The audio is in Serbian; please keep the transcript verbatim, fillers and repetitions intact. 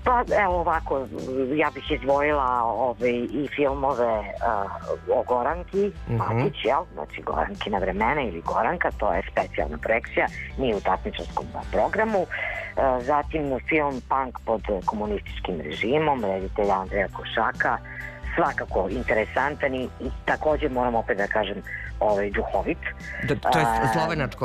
Pa evo ovako, ja bih izdvojila ove, i filmove uh, o Goranki, Matić, uh-huh. jel? Znači Gorankina vremena ili Goranka, to je specijalna projekcija, nije u takmičarskom programu. Uh, zatim film Punk pod komunističkim režimom, reditelja Andreja Košaka, svakako interesantan i, i također moram opet da kažem ovaj, duhovit. Da, to je slovenačko